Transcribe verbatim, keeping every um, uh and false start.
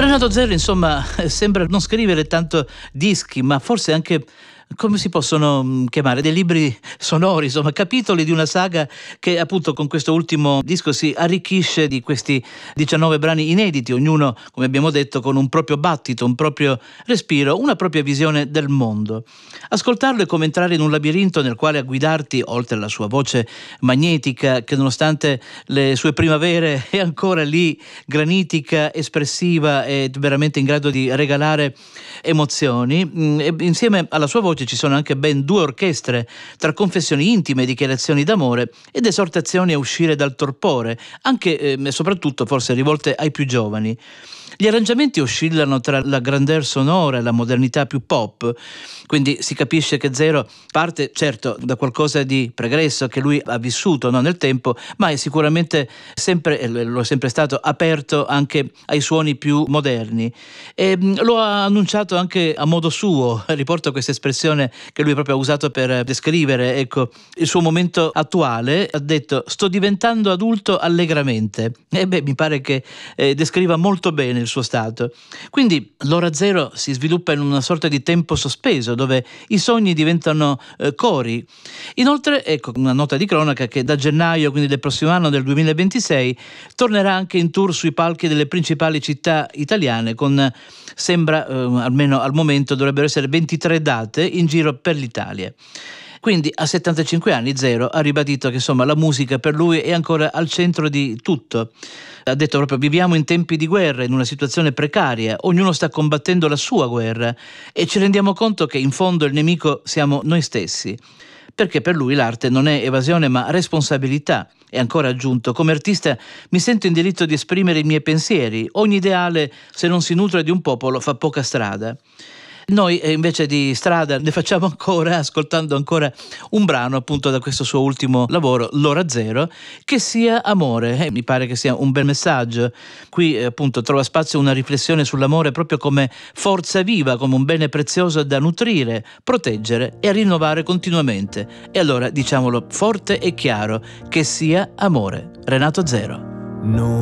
Renato Zero, insomma, sembra non scrivere tanto dischi, ma forse anche, come si possono chiamare, dei libri sonori, insomma, capitoli di una saga che appunto con questo ultimo disco si arricchisce di questi diciannove brani inediti, ognuno, come abbiamo detto, con un proprio battito, un proprio respiro, una propria visione del mondo. Ascoltarlo è come entrare in un labirinto nel quale a guidarti, oltre alla sua voce magnetica, che nonostante le sue primavere è ancora lì, granitica, espressiva e veramente in grado di regalare emozioni, e insieme alla sua voce ci sono anche ben due orchestre, tra confessioni intime, dichiarazioni d'amore ed esortazioni a uscire dal torpore, anche e eh, soprattutto forse rivolte ai più giovani. Gli arrangiamenti oscillano tra la grandeur sonora e la modernità più pop, quindi si capisce che Zero parte certo da qualcosa di pregresso che lui ha vissuto, no, nel tempo, ma è sicuramente sempre, e lo è sempre stato, aperto anche ai suoni più moderni. E lo ha annunciato anche a modo suo, riporto questa espressione che lui proprio ha usato per descrivere, ecco, il suo momento attuale. Ha detto: sto diventando adulto allegramente. E beh, mi pare che eh, descriva molto bene il suo stato. Quindi l'ora zero si sviluppa in una sorta di tempo sospeso dove i sogni diventano eh, cori. Inoltre, ecco, una nota di cronaca che da gennaio, quindi del prossimo anno, del duemilaventisei, tornerà anche in tour sui palchi delle principali città italiane con, sembra, eh, almeno al momento dovrebbero essere ventitré date in giro per l'Italia. Quindi a settantacinque anni Zero ha ribadito che insomma la musica per lui è ancora al centro di tutto. Ha detto proprio: viviamo in tempi di guerra, in una situazione precaria, ognuno sta combattendo la sua guerra e ci rendiamo conto che in fondo il nemico siamo noi stessi. Perché per lui l'arte non è evasione ma responsabilità. E ancora aggiunto: come artista mi sento in diritto di esprimere i miei pensieri, ogni ideale, se non si nutre di un popolo, fa poca strada. Noi eh, invece di strada ne facciamo ancora, ascoltando ancora un brano appunto da questo suo ultimo lavoro, L'ora zero, che sia amore. Eh, mi pare che sia un bel messaggio. Qui eh, appunto trova spazio una riflessione sull'amore proprio come forza viva, come un bene prezioso da nutrire, proteggere e rinnovare continuamente. E allora diciamolo forte e chiaro: che sia amore. Renato Zero. No.